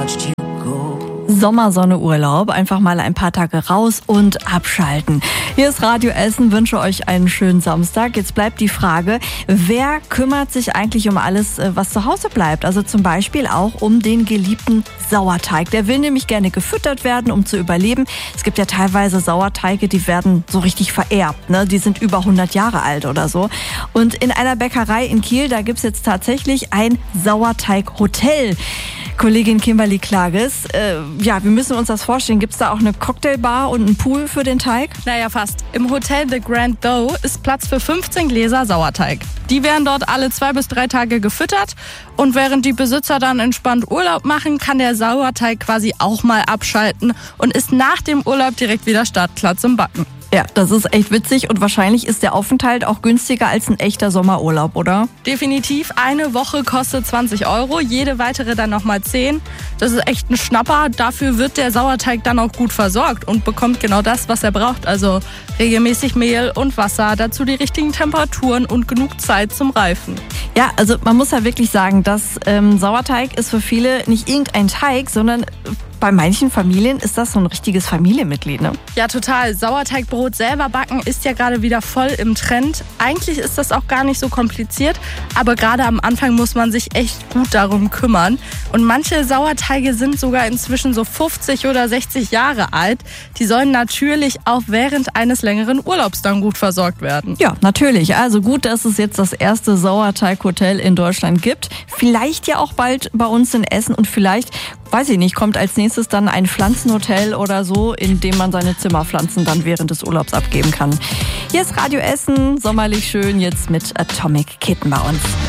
watched you go. Sommersonne Urlaub, einfach mal ein paar Tage raus und abschalten. Hier ist Radio Essen, wünsche euch einen schönen Samstag. Jetzt bleibt die Frage, wer kümmert sich eigentlich um alles, was zu Hause bleibt? Also zum Beispiel auch um den geliebten Sauerteig. Der will nämlich gerne gefüttert werden, um zu überleben. Es gibt ja teilweise Sauerteige, die werden so richtig vererbt, ne? Die sind über 100 Jahre alt oder so. Und in einer Bäckerei in Kiel, da gibt's jetzt tatsächlich ein Sauerteig-Hotel. Kollegin Kimberly Klages, wir müssen uns das vorstellen. Gibt es da auch eine Cocktailbar und einen Pool für den Teig? Naja, fast. Im Hotel The Grand Doe ist Platz für 15 Gläser Sauerteig. Die werden dort alle 2 bis 3 Tage gefüttert. Und während die Besitzer dann entspannt Urlaub machen, kann der Sauerteig quasi auch mal abschalten und ist nach dem Urlaub direkt wieder startklar zum Backen. Ja, das ist echt witzig und wahrscheinlich ist der Aufenthalt auch günstiger als ein echter Sommerurlaub, oder? Definitiv. Eine Woche kostet 20 €, jede weitere dann nochmal 10. Das ist echt ein Schnapper. Dafür wird der Sauerteig dann auch gut versorgt und bekommt genau das, was er braucht. Also regelmäßig Mehl und Wasser, dazu die richtigen Temperaturen und genug Zeit zum Reifen. Ja, also man muss ja wirklich sagen, dass Sauerteig ist für viele nicht irgendein Teig, sondern bei manchen Familien ist das so ein richtiges Familienmitglied, ne? Ja, total. Sauerteigbrot selber backen ist ja gerade wieder voll im Trend. Eigentlich ist das auch gar nicht so kompliziert, aber gerade am Anfang muss man sich echt gut darum kümmern. Und manche Sauerteige sind sogar inzwischen so 50 oder 60 Jahre alt. Die sollen natürlich auch während eines längeren Urlaubs dann gut versorgt werden. Ja, natürlich. Also gut, dass es jetzt das erste Sauerteig-Hotel in Deutschland gibt. Vielleicht ja auch bald bei uns in Essen und vielleicht, weiß ich nicht, kommt als nächstes dann ein Pflanzenhotel oder so, in dem man seine Zimmerpflanzen dann während des Urlaubs abgeben kann. Hier ist Radio Essen, sommerlich schön, jetzt mit Atomic Kitten bei uns.